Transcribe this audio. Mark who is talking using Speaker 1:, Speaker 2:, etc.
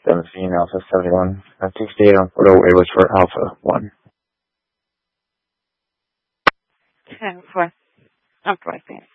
Speaker 1: 17 Alpha 71. 68 on photo, it was for Alpha 1.
Speaker 2: 10-4. I'm right there.